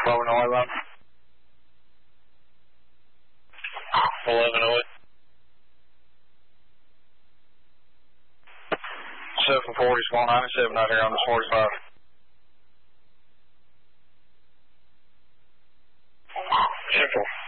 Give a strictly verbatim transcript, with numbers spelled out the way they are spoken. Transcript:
Bravo Noah eleven. eleven oh eight. seven forty, small ninety-seven out here on this forty-five. Simple.